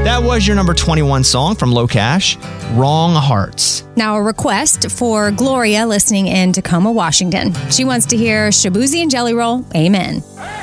That was your number 21 song from Low Cash, Wrong Hearts. Now, a request for Gloria listening in Tacoma, Washington. She wants to hear Shaboozey and Jelly Roll, Amen.